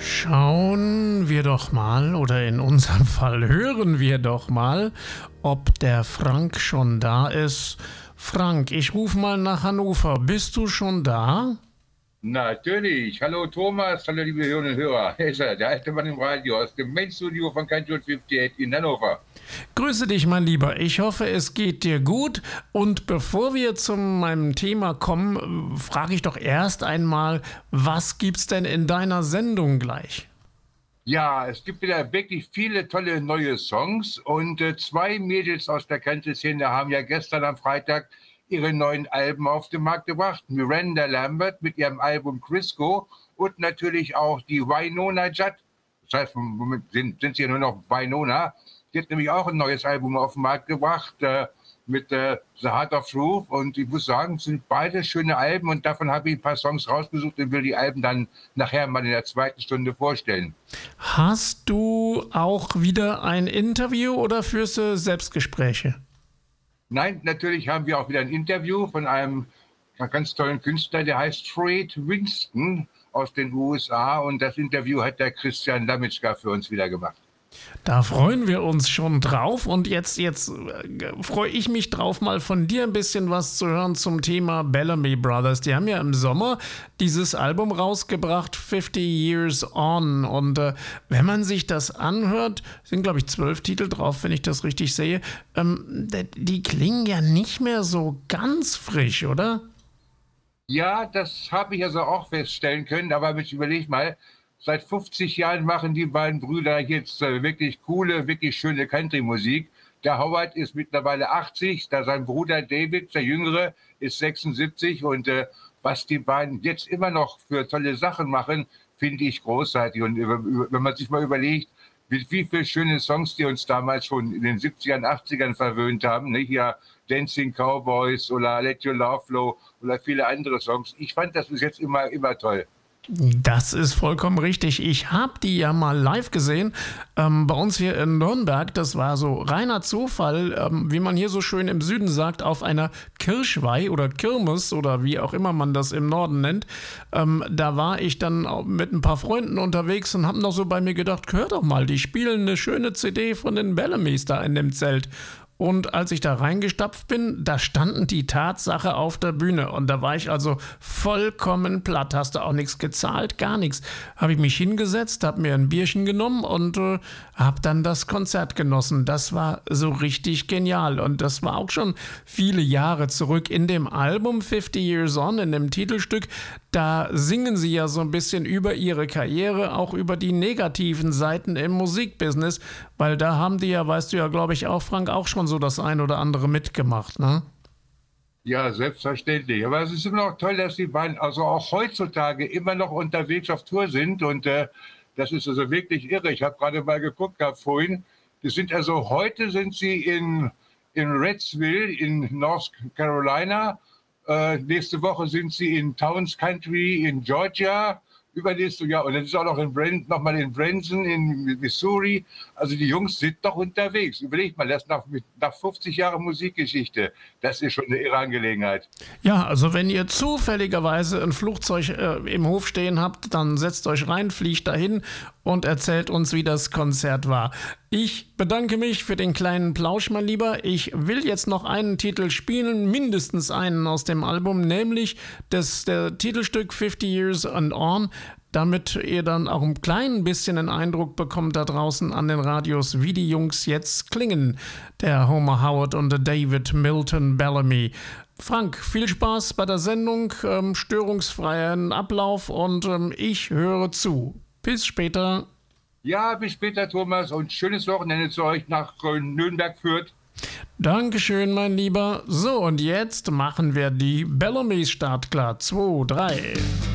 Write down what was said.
Schauen wir doch mal, oder in unserem Fall hören wir doch mal, ob der Frank schon da ist. Frank, ich rufe mal nach Hannover. Bist du schon da? Natürlich. Hallo Thomas, hallo liebe Hörerinnen und Hörer. Hier ist er, der alte Mann im Radio aus dem Main-Studio von Country 58 in Hannover. Grüße dich, mein Lieber. Ich hoffe, es geht dir gut. Und bevor wir zu meinem Thema kommen, frage ich doch erst einmal, was gibt's denn in deiner Sendung gleich? Ja, es gibt wieder wirklich viele tolle neue Songs und zwei Mädels aus der Country-Szene haben ja gestern am Freitag ihre neuen Alben auf den Markt gebracht. Miranda Lambert mit ihrem Album Crisco und natürlich auch die Wynonna Judd. Das heißt, im Moment sind sie ja nur noch Wynonna. Die hat nämlich auch ein neues Album auf den Markt gebracht mit The Heart of Truth. Und ich muss sagen, es sind beide schöne Alben und davon habe ich ein paar Songs rausgesucht und will die Alben dann nachher mal in der zweiten Stunde vorstellen. Hast du auch wieder ein Interview oder führst du Selbstgespräche? Nein, natürlich haben wir auch wieder ein Interview von einem ganz tollen Künstler, der heißt Fred Winston aus den USA. Und das Interview hat der Christian Lamitschka für uns wieder gemacht. Da freuen wir uns schon drauf und jetzt freue ich mich drauf, mal von dir ein bisschen was zu hören zum Thema Bellamy Brothers. Die haben ja im Sommer dieses Album rausgebracht, 50 Years On, und wenn man sich das anhört, sind glaube ich 12 Titel drauf, wenn ich das richtig sehe, die klingen ja nicht mehr so ganz frisch, oder? Ja, das habe ich also auch feststellen können, aber ich überlege mal, seit 50 Jahren machen die beiden Brüder jetzt wirklich coole, wirklich schöne Country-Musik. Der Howard ist mittlerweile 80, da sein Bruder David, der Jüngere, ist 76. Und was die beiden jetzt immer noch für tolle Sachen machen, finde ich großartig. Und wenn man sich mal überlegt, wie viele schöne Songs die uns damals schon in den 70ern, 80ern verwöhnt haben, ne? Hier Dancing Cowboys oder Let Your Love Flow oder viele andere Songs. Ich fand das bis jetzt immer toll. Das ist vollkommen richtig. Ich habe die ja mal live gesehen, bei uns hier in Nürnberg. Das war so reiner Zufall, wie man hier so schön im Süden sagt, auf einer Kirchweih oder Kirmes oder wie auch immer man das im Norden nennt. Da war ich dann mit ein paar Freunden unterwegs und habe noch so bei mir gedacht, hör doch mal, die spielen eine schöne CD von den Bellamys da in dem Zelt. Und als ich da reingestapft bin, da standen die Tatsache auf der Bühne. Und da war ich also vollkommen platt. Hast du auch nichts gezahlt, gar nichts. Habe ich mich hingesetzt, habe mir ein Bierchen genommen und habe dann das Konzert genossen. Das war so richtig genial. Und das war auch schon viele Jahre zurück. In dem Album 50 Years On, in dem Titelstück, da singen sie ja so ein bisschen über ihre Karriere, auch über die negativen Seiten im Musikbusiness. Weil da haben die ja, weißt du ja, glaube ich auch, Frank, auch schon so das ein oder andere mitgemacht, ne? Ja, selbstverständlich. Aber es ist immer noch toll, dass die beiden also auch heutzutage immer noch unterwegs auf Tour sind. Und das ist also wirklich irre. Ich habe gerade mal geguckt gehabt vorhin. Heute sind sie in Reddsville in North Carolina. Nächste Woche sind sie in Towns Country in Georgia. Übernächstes Jahr. Und dann ist auch noch nochmal in Branson in Missouri. Also die Jungs sind doch unterwegs. Überlegt mal, das nach 50 Jahren Musikgeschichte. Das ist schon eine irre Angelegenheit. Ja, also wenn ihr zufälligerweise ein Flugzeug im Hof stehen habt, dann setzt euch rein, fliegt dahin und erzählt uns, wie das Konzert war. Ich bedanke mich für den kleinen Plausch, mein Lieber. Ich will jetzt noch einen Titel spielen, mindestens einen aus dem Album, nämlich der Titelstück 50 Years and On, damit ihr dann auch ein klein bisschen einen Eindruck bekommt da draußen an den Radios, wie die Jungs jetzt klingen, der Homer Howard und der David Milton Bellamy. Frank, viel Spaß bei der Sendung, störungsfreien Ablauf und ich höre zu. Bis später. Ja, bis später, Thomas, und schönes Wochenende zu euch nach Nürnberg führt. Dankeschön, mein Lieber. So, und jetzt machen wir die Bellamys startklar. 2, 3.